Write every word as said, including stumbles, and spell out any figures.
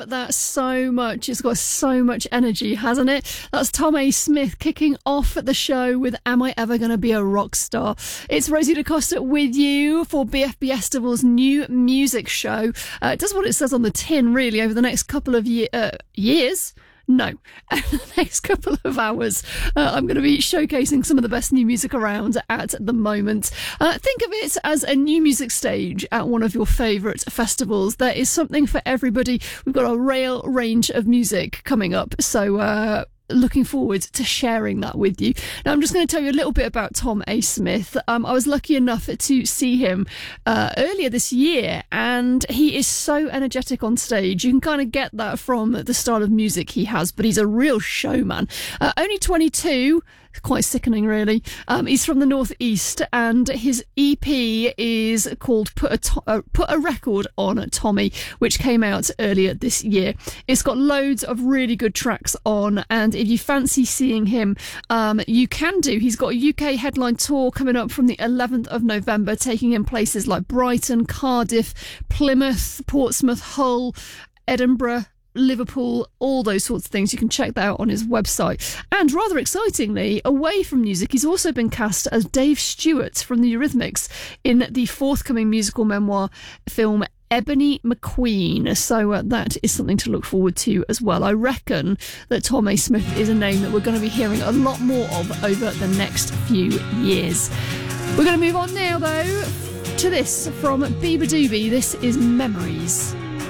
that so much. It's got so much energy, hasn't it? That's Tom A. Smith kicking off the show with Am I Ever Gonna Be a Rock Star? It's Rosie DeCosta with you for B F B Estival's new music show. Uh, it does what it says on the tin, really, over the next couple of ye- uh, years. No, the next couple of hours, uh, I'm going to be showcasing some of the best new music around at the moment. Uh, think of it as a new music stage at one of your favourite festivals. There is something for everybody. We've got a real range of music coming up, so uh, looking forward to sharing that with you. Now, I'm just going to tell you a little bit about Tom A. Smith. Um, I was lucky enough to see him uh, earlier this year, and he is so energetic on stage. You can kind of get that from the style of music he has, but he's a real showman. Uh, only twenty-two, quite sickening, really. Um, he's from the Northeast, and his E P is called Put a, to- uh, Put a Record on Tommy, which came out earlier this year. It's got loads of really good tracks on, and if you fancy seeing him, um, you can do. He's got a U K headline tour coming up from the eleventh of November, taking in places like Brighton, Cardiff, Plymouth, Portsmouth, Hull, Edinburgh, Liverpool, all those sorts of things. You can check that out on his website. And rather excitingly, away from music, he's also been cast as Dave Stewart from the Eurythmics in the forthcoming musical memoir film Ebony McQueen. So uh, that is something to look forward to as well. I reckon that Tom A. Smith is a name that we're going to be hearing a lot more of over the next few years. We're going to move on now, though, to this from Bieber Doobie. This is Memories.